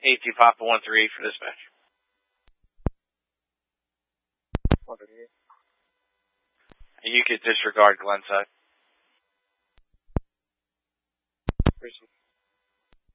AT Papa 138 for dispatch. 138. You could disregard Glenside.